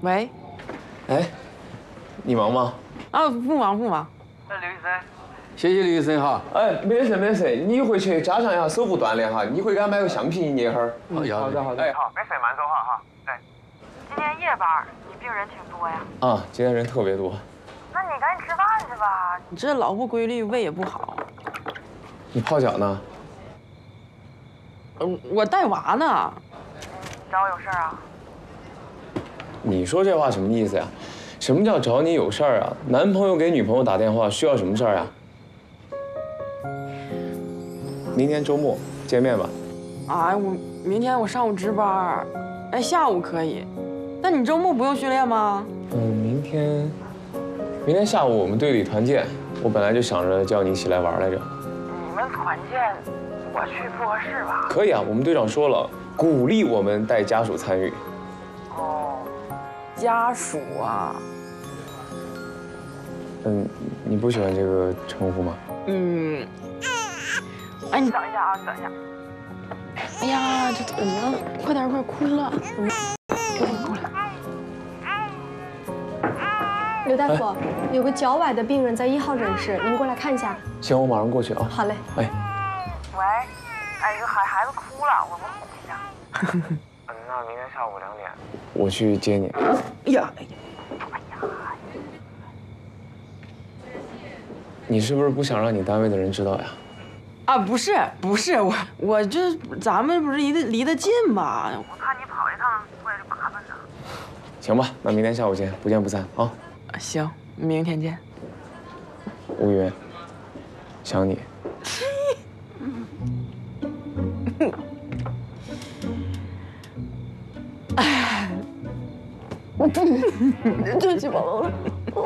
喂， 哎，你忙吗？ 啊，不忙不忙。 刘医生， 谢谢李医生哈。哎，没事没事，你回去加强一下手部锻炼哈。你回给俺买个橡皮捏会儿。 好的。 哎，好，没事，慢走哈。哎，今天夜班，你病人挺多呀。 啊，今天人特别多。 那你赶紧吃饭去吧。 你这老不规律，胃也不好。 你泡脚呢？ 我带娃呢。 找我有事啊？ 你说这话什么意思呀？什么叫找你有事儿啊？男朋友给女朋友打电话需要什么事儿啊？明天周末见面吧。 哎，明天我上午值班，哎，下午可以。那你周末不用训练吗？ 明天下午我们队里团建，我本来就想着叫你一起来玩来着。 你们团建，我去不合适吧？ 可以啊，我们队长说了，鼓励我们带家属参与。 哦， 家属啊。 你不喜欢这个称呼吗？ 哎，你等一下啊，等一下。 哎呀，这怎么了？快点，快哭了！过来。 刘大夫，有个脚崴的病人在1号诊室，您过来看一下。 行，我马上过去啊。 好嘞。 哎， 喂，哎，这孩子哭了，我哄一下。那明天下午2点。 我去接你。 哎呀， 你是不是不想让你单位的人知道呀？ 啊，不是，我这咱们不是离得近吗？ 我怕你跑一趟过来就麻烦呢。 行吧，那明天下午见，不见不散啊。 行，明天见。 吴云，想你。 对不起，宝宝。